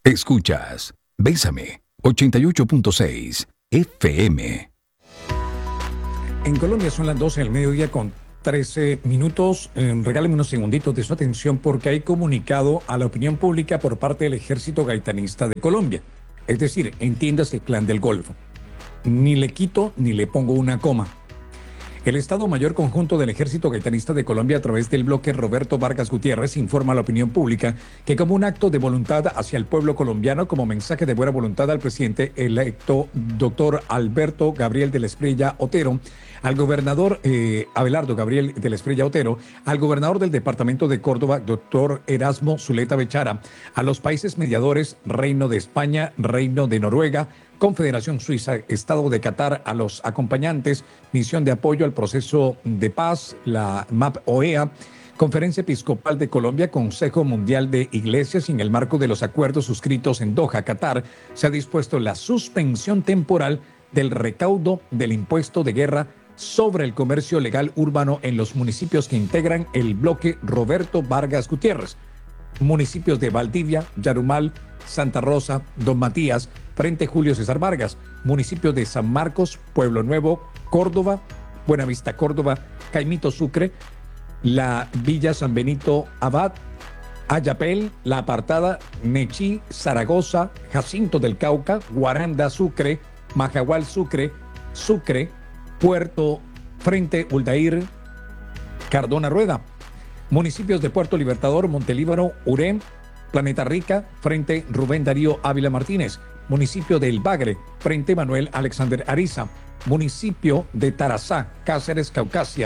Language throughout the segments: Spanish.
Escuchas Bésame 88.6 FM. En Colombia son las 12 del mediodía con 13 minutos. Regálenme unos segunditos de su atención porque hay comunicado a la opinión pública por parte del Ejército Gaitanista de Colombia. Es decir, entiéndase el Clan del Golfo. Ni le quito ni le pongo una coma. El Estado Mayor Conjunto del Ejército Gaitanista de Colombia, a través del bloque Roberto Vargas Gutiérrez, informa a la opinión pública que, como un acto de voluntad hacia el pueblo colombiano, como mensaje de buena voluntad al presidente electo doctor Alberto Gabriel de la Espriella Otero, al gobernador Abelardo Gabriel de la Espriella Otero, al gobernador del departamento de Córdoba, doctor Erasmo Zuleta Bechara, a los países mediadores, Reino de España, Reino de Noruega, Confederación Suiza, Estado de Qatar, a los acompañantes, misión de apoyo al proceso de paz, la MAP-OEA, Conferencia Episcopal de Colombia, Consejo Mundial de Iglesias, y en el marco de los acuerdos suscritos en Doha, Qatar, se ha dispuesto la suspensión temporal del recaudo del impuesto de guerra sobre el comercio legal urbano en los municipios que integran el bloque Roberto Vargas Gutiérrez. Municipios de Valdivia, Yarumal, Santa Rosa, Don Matías, Frente Julio César Vargas, municipios de San Marcos, Pueblo Nuevo, Córdoba, Buenavista, Córdoba, Caimito Sucre, la Villa San Benito Abad, Ayapel, La Apartada, Nechí, Zaragoza, Jacinto del Cauca, Guaranda Sucre, Majagual Sucre, Sucre, Puerto Frente Uldair, Cardona Rueda, municipios de Puerto Libertador, Montelíbano, Urem, Planeta Rica, Frente Rubén Darío Ávila Martínez, municipio de El Bagre, Frente Manuel Alexander Ariza, municipio de Tarazá, Cáceres, Caucasia,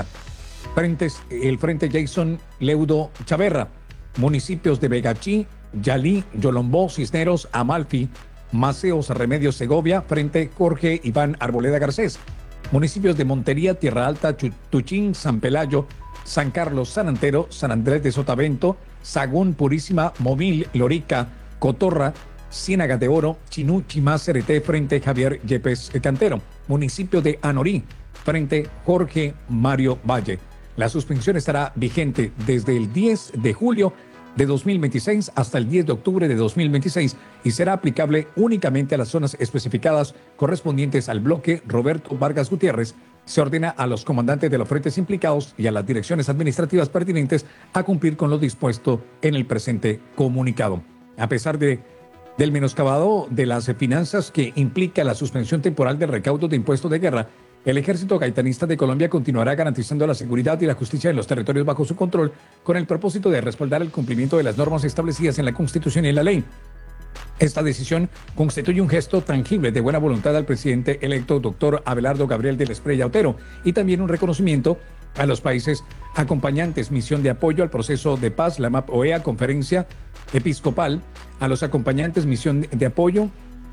el Frente Jason Leudo Chaverra, municipios de Begachí, Yalí, Yolombó, Cisneros, Amalfi, Maceos, Remedios, Segovia, Frente Jorge Iván Arboleda Garcés, municipios de Montería, Tierra Alta, Tuchín, San Pelayo, San Carlos, San Antero, San Andrés de Sotavento, Sagún, Purísima, Movil, Lorica, Cotorra, Ciénaga de Oro, Chinú, Chimá, Cereté, Frente Javier Yepes Cantero, municipio de Anorí, Frente Jorge Mario Valle. La suspensión estará vigente desde el 10 de julio de 2026 hasta el 10 de octubre de 2026 y será aplicable únicamente a las zonas especificadas correspondientes al bloque Roberto Vargas Gutiérrez. Se ordena a los comandantes de los frentes implicados y a las direcciones administrativas pertinentes a cumplir con lo dispuesto en el presente comunicado. A pesar del menoscabado de las finanzas que implica la suspensión temporal del recaudo de impuestos de guerra, el Ejército Gaitanista de Colombia continuará garantizando la seguridad y la justicia en los territorios bajo su control con el propósito de respaldar el cumplimiento de las normas establecidas en la Constitución y en la ley. Esta decisión constituye un gesto tangible de buena voluntad al presidente electo doctor Abelardo Gabriel de la Espriella Otero y también un reconocimiento a los países acompañantes, misión de apoyo al proceso de paz, la MAP-OEA, Conferencia Episcopal, a los acompañantes, misión de apoyo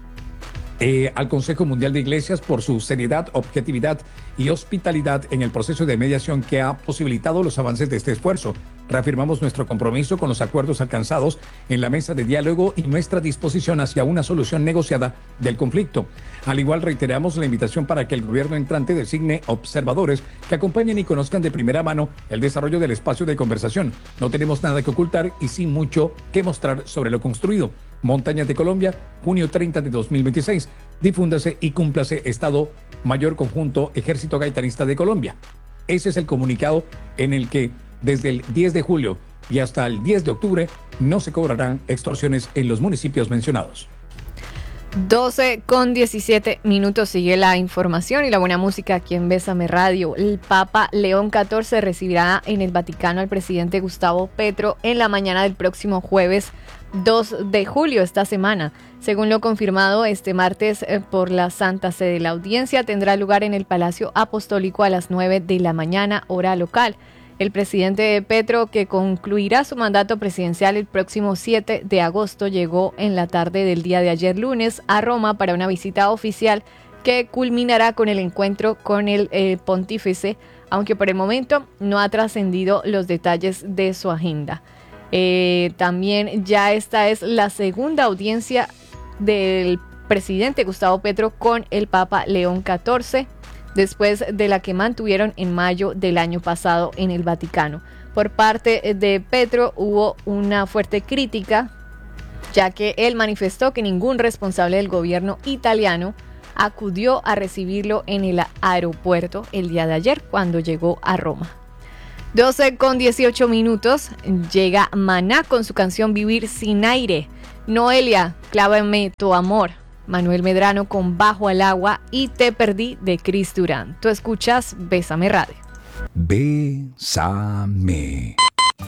al Consejo Mundial de Iglesias por su seriedad, objetividad y hospitalidad en el proceso de mediación que ha posibilitado los avances de este esfuerzo. Reafirmamos nuestro compromiso con los acuerdos alcanzados en la mesa de diálogo y nuestra disposición hacia una solución negociada del conflicto. Al igual, reiteramos la invitación para que el gobierno entrante designe observadores que acompañen y conozcan de primera mano el desarrollo del espacio de conversación. No tenemos nada que ocultar y sí mucho que mostrar sobre lo construido. Montañas de Colombia, junio 30 de 2026. Difúndase y cúmplase Estado Mayor Conjunto Ejército Gaitanista de Colombia. Ese es el comunicado en el que desde el 10 de julio y hasta el 10 de octubre no se cobrarán extorsiones en los municipios mencionados. 12:17 sigue la información y la buena música aquí en Bésame Radio. El Papa León XIV recibirá en el Vaticano al presidente Gustavo Petro en la mañana del próximo jueves 2 de julio, esta semana. Según lo confirmado este martes por la Santa Sede, la audiencia tendrá lugar en el Palacio Apostólico a las 9 de la mañana, hora local. El presidente Petro, que concluirá su mandato presidencial el próximo 7 de agosto, llegó en la tarde del día de ayer lunes a Roma para una visita oficial que culminará con el encuentro con el pontífice, aunque por el momento no ha trascendido los detalles de su agenda. También ya esta es la segunda audiencia del presidente Gustavo Petro con el Papa León XIV, después de la que mantuvieron en mayo del año pasado en el Vaticano. Por parte de Petro hubo una fuerte crítica ya que él manifestó que ningún responsable del gobierno italiano acudió a recibirlo en el aeropuerto el día de ayer cuando llegó a Roma. 12:18, llega Maná con su canción Vivir sin aire. Noelia, Clávame tu amor. Manuel Medrano con Bajo al agua y Te perdí de Cris Durán. Tú escuchas Bésame Radio. Bésame.